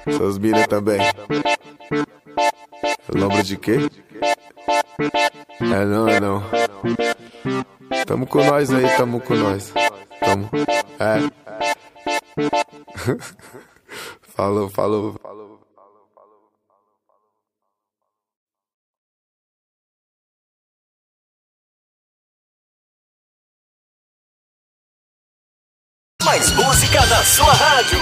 Essas minas também. Lombra de quê? É não, é não. Tamo com nós aí, tamo com nós. Tamo. É. Falou, falou. Mais música na sua rádio.